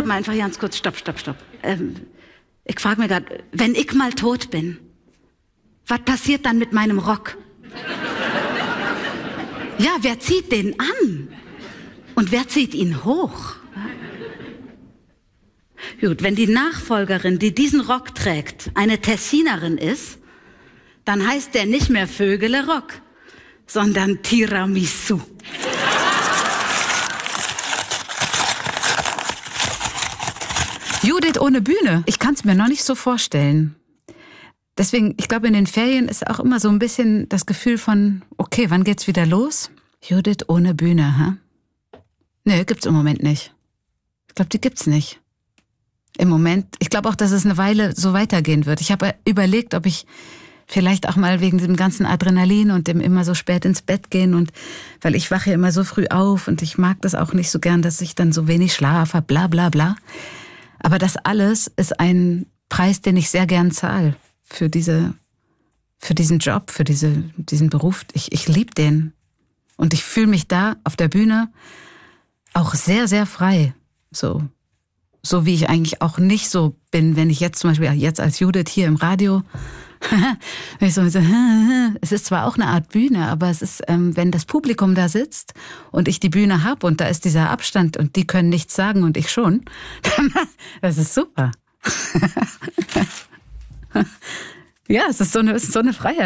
mal einfach ganz kurz, stopp. Ich frage mich gerade, wenn ich mal tot bin, was passiert dann mit meinem Rock? Ja, wer zieht den an? Und wer zieht ihn hoch? Gut, wenn die Nachfolgerin, die diesen Rock trägt, eine Tessinerin ist, dann heißt der nicht mehr Vögele Rock, sondern Tiramisu. Judith ohne Bühne. Ich kann es mir noch nicht so vorstellen. Deswegen, ich glaube, in den Ferien ist auch immer so ein bisschen das Gefühl von, okay, wann geht's wieder los? Judith ohne Bühne, hä? Nee, gibt's im Moment nicht. Ich glaube, die gibt's nicht. Im Moment. Ich glaube auch, dass es eine Weile so weitergehen wird. Ich habe überlegt, ob ich vielleicht auch mal wegen dem ganzen Adrenalin und dem immer so spät ins Bett gehen und weil ich wache immer so früh auf und ich mag das auch nicht so gern, dass ich dann so wenig schlafe, bla bla bla. Aber das alles ist ein Preis, den ich sehr gern zahle für diesen Job, für diesen Beruf. Ich liebe den. Und ich fühle mich da auf der Bühne auch sehr, sehr frei. So wie ich eigentlich auch nicht so bin, wenn ich jetzt zum Beispiel jetzt als Judith hier im Radio, es ist zwar auch eine Art Bühne, aber es ist, wenn das Publikum da sitzt und ich die Bühne habe und da ist dieser Abstand und die können nichts sagen und ich schon, das ist super. Ja, es ist so eine Freiheit.